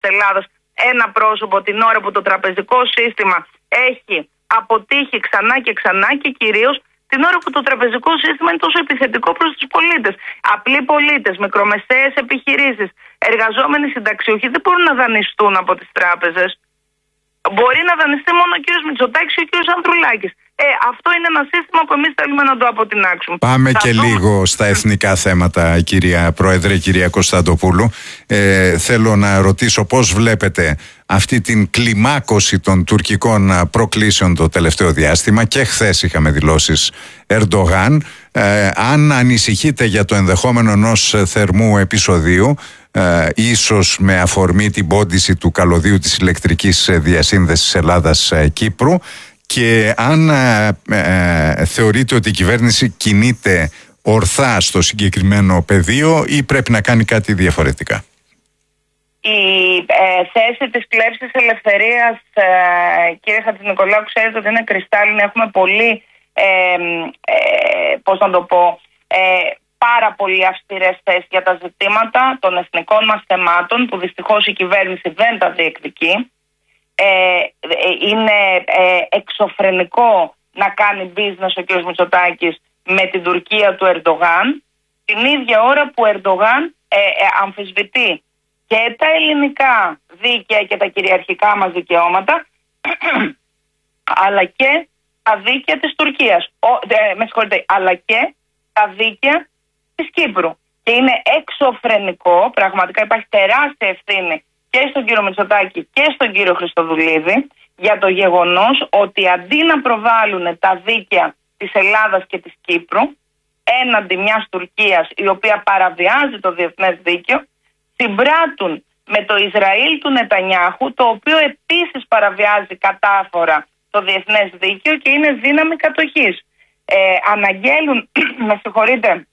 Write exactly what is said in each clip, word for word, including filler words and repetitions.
της Ελλάδας ένα πρόσωπο την ώρα που το τραπεζικό σύστημα έχει αποτύχει ξανά και ξανά και κυρίως την ώρα που το τραπεζικό σύστημα είναι τόσο επιθετικό προς τους πολίτες. Απλοί πολίτες, μικρομεσαίες επιχειρήσεις, εργαζόμενοι συνταξιούχοι δεν μπορούν να δανειστούν από τις τράπεζες. Μπορεί να δανειστεί μόνο ο κύριος Μητσοτάκης και ο κύριος Ανδρουλάκης. Ε, αυτό είναι ένα σύστημα που εμείς θέλουμε να το αποτινάξουμε. Πάμε θα και δούμε λίγο στα εθνικά θέματα, κυρία Πρόεδρε, κυρία Κωνσταντοπούλου. Ε, θέλω να ρωτήσω πώς βλέπετε αυτή την κλιμάκωση των τουρκικών προκλήσεων το τελευταίο διάστημα, και χθες είχαμε δηλώσεις Ερντογάν. Ε, αν ανησυχείτε για το ενδεχόμενο ενός θερμού επεισοδίου, ε, ίσως με αφορμή την πόντιση του καλωδίου της ηλεκτρικής διασύνδεσης Ελλάδας-Κύπρου, και αν ε, ε, θεωρείτε ότι η κυβέρνηση κινείται ορθά στο συγκεκριμένο πεδίο ή πρέπει να κάνει κάτι διαφορετικά. Η ε, θέση της πλεύσης ελευθερίας, ε, κύριε Χατζηνικολάου, ξέρετε ότι είναι κρυστάλλινη. Έχουμε πολύ, ε, ε, πώς να το πω, ε, πάρα πολύ αυστηρές θέσεις για τα ζητήματα των εθνικών μας θεμάτων, που δυστυχώς η κυβέρνηση δεν τα διεκδικεί. Ε, είναι ε, εξωφρενικό να κάνει business ο κ. Μητσοτάκης με την Τουρκία του Ερντογάν, την ίδια ώρα που ο Ερντογάν ε, ε, αμφισβητεί και τα ελληνικά δίκαια και τα κυριαρχικά μας δικαιώματα αλλά και τα δίκαια της Τουρκίας, ο, ε, με συγχωρείτε, αλλά και τα δίκαια της Κύπρου. Και είναι εξωφρενικό, πραγματικά υπάρχει τεράστια ευθύνη και στον κύριο Μητσοτάκη και στον κύριο Χριστοδουλίδη για το γεγονός ότι αντί να προβάλλουν τα δίκαια της Ελλάδας και της Κύπρου έναντι μιας Τουρκίας η οποία παραβιάζει το διεθνές δίκαιο, συμπράττουν με το Ισραήλ του Νετανιάχου, το οποίο επίσης παραβιάζει κατάφορα το διεθνές δίκαιο και είναι δύναμη κατοχής. Ε, αναγγέλουν, με συγχωρείτε,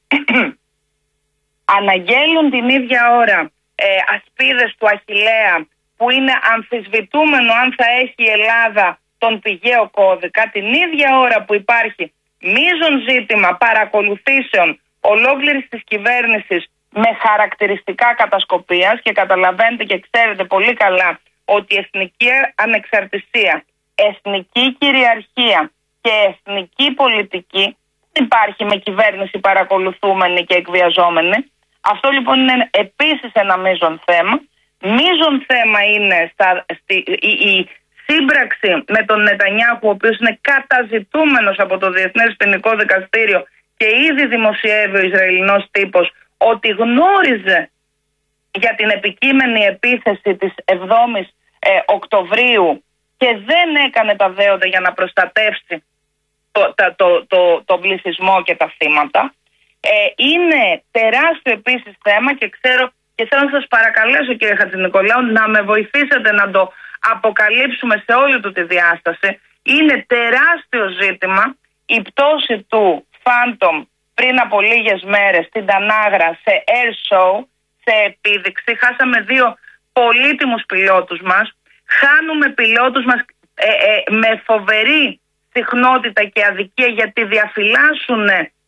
αναγγέλουν την ίδια ώρα ε, ασπίδες του Αχιλλέα, που είναι αμφισβητούμενο αν θα έχει η Ελλάδα τον πηγαίο κώδικα, την ίδια ώρα που υπάρχει μείζον ζήτημα παρακολουθήσεων ολόκληρης της κυβέρνησης με χαρακτηριστικά κατασκοπίας, και καταλαβαίνετε και ξέρετε πολύ καλά ότι η εθνική ανεξαρτησία, εθνική κυριαρχία και εθνική πολιτική δεν υπάρχει με κυβέρνηση παρακολουθούμενη και εκβιαζόμενη. Αυτό λοιπόν είναι επίσης ένα μείζον θέμα. Μείζον θέμα είναι στα, στη, η, η σύμπραξη με τον Νετανιάχου, ο οποίος είναι καταζητούμενος από το Διεθνές Ποινικό Δικαστήριο και ήδη δημοσιεύει ο Ισραηλινός τύπος ότι γνώριζε για την επικείμενη επίθεση της εβδόμης ε, Οκτωβρίου και δεν έκανε τα δέοντα για να προστατεύσει το, το, το, το, το πληθυσμό και τα θύματα. Ε, είναι τεράστιο επίσης θέμα και ξέρω και θέλω να σας παρακαλέσω, κύριε Χατζηνικολάου, να με βοηθήσετε να το αποκαλύψουμε σε όλη του τη διάσταση. Είναι τεράστιο ζήτημα η πτώση του Phantom πριν από λίγες μέρες στην Τανάγρα σε air show, σε επίδειξη. Χάσαμε δύο πολύτιμους πιλότους μας. Χάνουμε πιλότους μας ε, ε, με φοβερή συχνότητα και αδικία, γιατί διαφυλάσσουν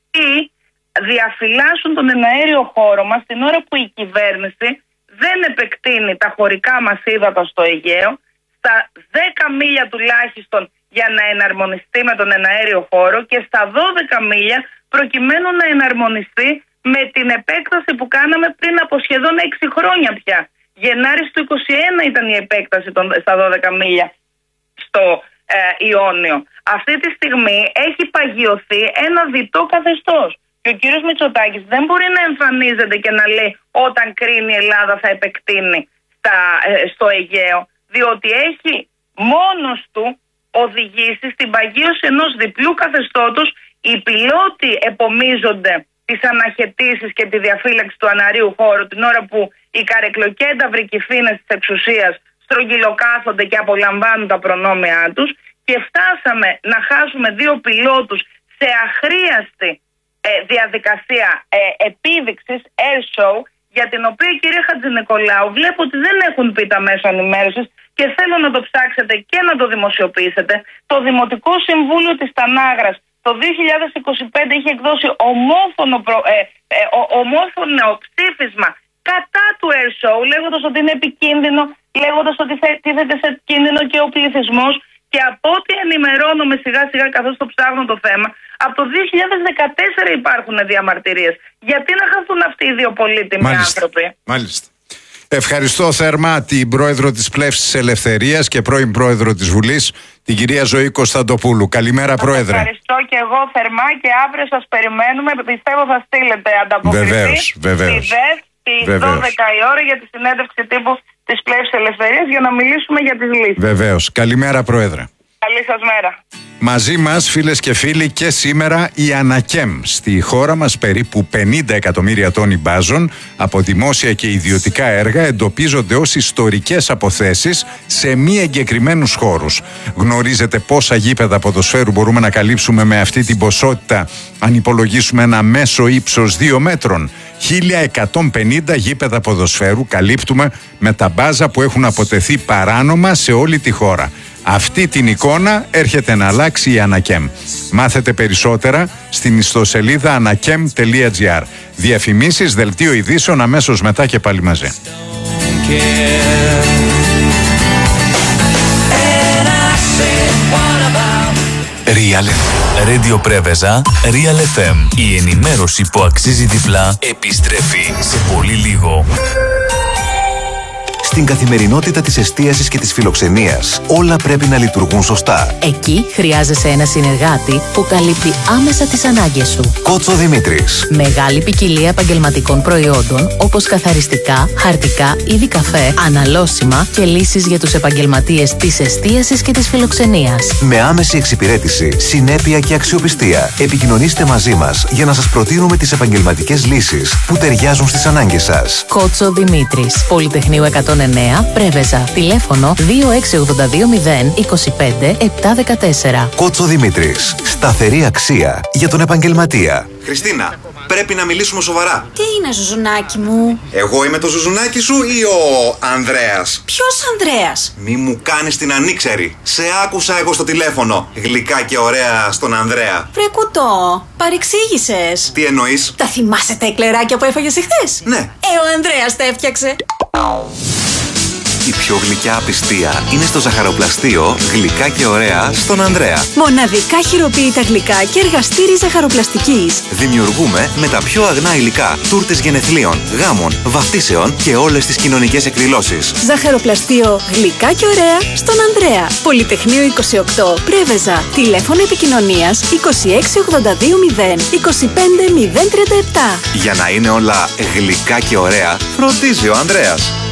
ή διαφυλάσσουν τον εναέριο χώρο μας την ώρα που η κυβέρνηση δεν επεκτείνει τα χωρικά μας ύδατα στο Αιγαίο στα δέκα μίλια τουλάχιστον για να εναρμονιστεί με τον εναέριο χώρο και στα δώδεκα μίλια προκειμένου να εναρμονιστεί με την επέκταση που κάναμε πριν από σχεδόν έξι χρόνια πια. Γενάρης του είκοσι ένα ήταν η επέκταση των, στα δώδεκα μίλια στο ε, Ιόνιο. Αυτή τη στιγμή έχει παγιωθεί ένα διτό καθεστώς. Και ο κύριος Μητσοτάκης δεν μπορεί να εμφανίζεται και να λέει όταν κρίνει η Ελλάδα θα επεκτείνει στα, ε, στο Αιγαίο, διότι έχει μόνος του οδηγήσει στην παγίωση ενός διπλού καθεστώτος. Οι πιλότοι επομίζονται τις αναχαιτήσεις και τη διαφύλαξη του αναρίου χώρου την ώρα που οι καρεκλοκένταυροι κυφήνες της εξουσίας στρογγυλοκάθονται και απολαμβάνουν τα προνόμια τους, και φτάσαμε να χάσουμε δύο πιλότους σε αχρίαστη ε, διαδικασία ε, επίδειξης air show, για την οποία, κύριε Χατζηνικολάου, βλέπω ότι δεν έχουν πει τα μέσα ενημέρωσης και θέλω να το ψάξετε και να το δημοσιοποιήσετε. Το Δημοτικό Συμβούλιο της Τανάγρας το δύο χιλιάδες είκοσι πέντε είχε εκδώσει ομόφωνο, προ, ε, ε, ο, ομόφωνο ψήφισμα κατά του air show, λέγοντας ότι είναι επικίνδυνο, λέγοντας ότι τίθεται σε κίνδυνο και ο πληθυσμός. Και από ό,τι ενημερώνομαι σιγά σιγά καθώς το ψάχνω το θέμα, από το δύο χιλιάδες δεκατέσσερα υπάρχουν διαμαρτυρίες. Γιατί να χαθούν αυτοί οι δύο πολύτιμοι Μάλιστα. άνθρωποι. Μάλιστα. Ευχαριστώ θερμά την πρόεδρο της Πλεύσης Ελευθερίας και πρώην πρόεδρο της Βουλής, την κυρία Ζωή Κωνσταντοπούλου. Καλημέρα, σας πρόεδρε. Ευχαριστώ και εγώ θερμά και αύριο σας περιμένουμε. Πιστεύω θα στείλετε ανταποκριθεί. Βεβαίως, βεβαίως. Στη ΔΕΘ, στις δώδεκα η ώρα για τη συνέντευξη τύπου της Πλεύσης Ελευθερίας για να μιλήσουμε για τις λύσεις. Βεβαίως. Καλημέρα, πρόεδρε. Καλή σας μέρα. Μαζί μας, φίλες και φίλοι, και σήμερα η Ανακέμ. Στη χώρα μας περίπου πενήντα εκατομμύρια τόνοι μπάζων από δημόσια και ιδιωτικά έργα εντοπίζονται ως ιστορικές αποθέσεις σε μη εγκεκριμένους χώρους. Γνωρίζετε πόσα γήπεδα ποδοσφαίρου μπορούμε να καλύψουμε με αυτή την ποσότητα αν υπολογίσουμε ένα μέσο ύψος δύο μέτρων? χίλια εκατόν πενήντα γήπεδα ποδοσφαίρου καλύπτουμε με τα μπάζα που έχουν αποτεθεί παράνομα σε όλη τη χώρα. Αυτή την εικόνα έρχεται να αλλάξει η Ανακέμ. Μάθετε περισσότερα στην ιστοσελίδα ανακέμ τελεία τζι άρ. Διαφημίσεις, δελτίο ειδήσεων αμέσως μετά και πάλι μαζί. Real εφ εμ. Radio Πρέβεζα, Real εφ εμ. Η ενημέρωση που αξίζει διπλά επιστρέφει σε πολύ λίγο. Στην καθημερινότητα της εστίασης και της φιλοξενίας, όλα πρέπει να λειτουργούν σωστά. Εκεί χρειάζεσαι ένα συνεργάτη που καλύπτει άμεσα τις ανάγκες σου. Κότσο Δημήτρης. Μεγάλη ποικιλία επαγγελματικών προϊόντων, όπως καθαριστικά, χαρτικά, είδη καφέ, αναλώσιμα και λύσεις για τους επαγγελματίες της εστίασης και της φιλοξενίας. Με άμεση εξυπηρέτηση, συνέπεια και αξιοπιστία. Επικοινωνήστε μαζί μας για να σας προτείνουμε τις επαγγελματικές λύσεις που ταιριάζουν στις ανάγκες σας. Κότσο Δημήτρης. Πολυτεχνείου εκατόν εννέα, Πρέβεζα. Τηλέφωνο δύο έξι ογδόντα δύο μηδέν είκοσι πέντε επτακόσια δεκατέσσερα. Κότσο Δημήτρης. Σταθερή αξία για τον επαγγελματία. Χριστίνα, πρέπει να μιλήσουμε σοβαρά. Τι είναι, ζουζουνάκι μου? Εγώ είμαι το ζουζουνάκι σου ή ο Ανδρέας? Ποιος Ανδρέας? Μη μου κάνεις την ανήξερη. Σε άκουσα εγώ στο τηλέφωνο. Γλυκά και ωραία στον Ανδρέα. Βρε κουτό, παρεξήγησες. Τι εννοείς? Τα θυμάσαι τα εκλεράκια που έφαγες εχθές? Ναι. Ε, ο Ανδρέας τα έφτιαξε. Η πιο γλυκιά απιστία είναι στο ζαχαροπλαστείο Γλυκά και ωραία στον Ανδρέα. Μοναδικά χειροποίητα γλυκά και εργαστήρι ζαχαροπλαστικής. Δημιουργούμε με τα πιο αγνά υλικά τούρτες γενεθλίων, γάμων, βαφτίσεων και όλες τις κοινωνικές εκδηλώσεις. Ζαχαροπλαστείο Γλυκά και ωραία στον Ανδρέα. Πολυτεχνείο είκοσι οκτώ, Πρέβεζα. Τηλέφωνο επικοινωνίας είκοσι έξι ογδόντα δύο μηδέν είκοσι πέντε μηδέν τριάντα επτά. Για να είναι όλα γλυκά και ωραία, φροντίζει ο Ανδρέας.